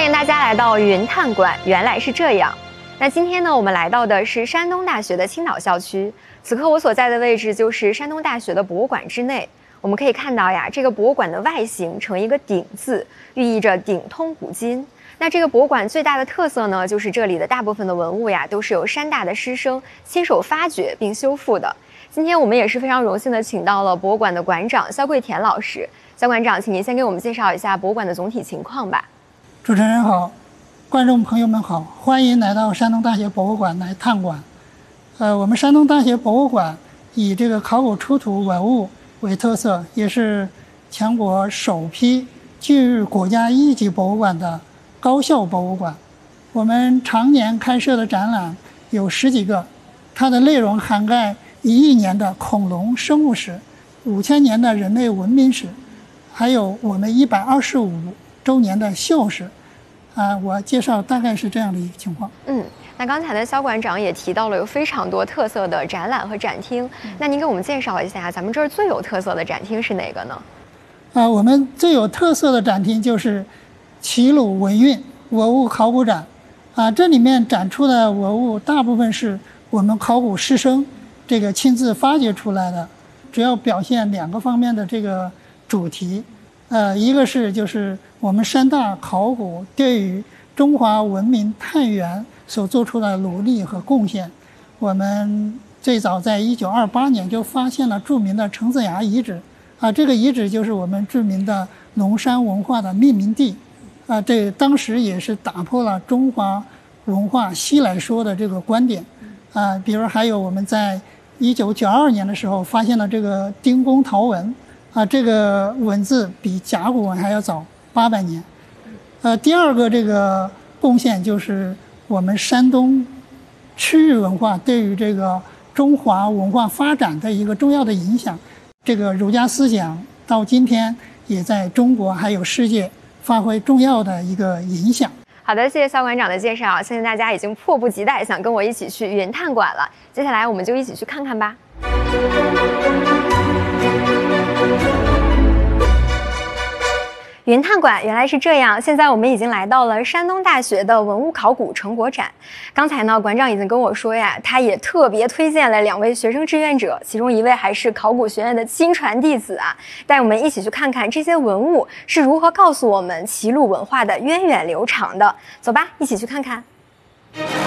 欢迎大家来到云探馆，原来是这样。那今天呢，我们来到的是山东大学的青岛校区。此刻我所在的位置就是山东大学的博物馆之内。我们可以看到呀，这个博物馆的外形呈一个鼎字，寓意着鼎通古今。那这个博物馆最大的特色呢，就是这里的大部分的文物呀，都是由山大的师生亲手发掘并修复的。今天我们也是非常荣幸的请到了博物馆的馆长肖桂田老师。肖馆长，请您先给我们介绍一下博物馆的总体情况吧。 主持人好，观众朋友们好，欢迎来到山东大学博物馆来探馆。我们山东大学博物馆以这个考古出土文物为特色，也是全国首批进入国家一级博物馆的高校博物馆。我们常年开设的展览有10几个，它的内容涵盖1亿年的恐龙生物史、5000年的人类文明史，还有我们125周年的校史。我介绍大概是这样的一个情况。 那刚才的肖馆长也提到了有非常多特色的展览和展厅，那您给我们介绍一下，咱们这儿最有特色的展厅是哪个呢？ 我们最有特色的展厅就是齐鲁文运文物考古展。这里面展出的文物大部分是我们考古师生这个亲自发掘出来的，主要表现2个方面的这个主题。一个是就是我们山大考古对于中华文明探源所做出的努力和贡献。我们最早在1928年就发现了著名的程子崖遗址，这个遗址就是我们著名的龙山文化的命名地。这当时也是打破了中华文化西来说的这个观点。比如还有我们在1992年的时候发现了这个丁公陶文。这个文字比甲骨文还要早800年。第二个这个贡献就是我们山东区域文化对于这个中华文化发展的一个重要的影响。这个儒家思想到今天也在中国还有世界发挥重要的一个影响。 好的，谢谢肖馆长的介绍，相信大家已经迫不及待想跟我一起去云探馆了。接下来我们就一起去看看吧。云探馆原来是这样，现在我们已经来到了山东大学的文物考古成果展。刚才呢，馆长已经跟我说呀，他也特别推荐了2位学生志愿者，其中1位还是考古学院的亲传弟子啊，带我们一起去看看这些文物是如何告诉我们齐鲁文化的源远流长的。走吧，一起去看看。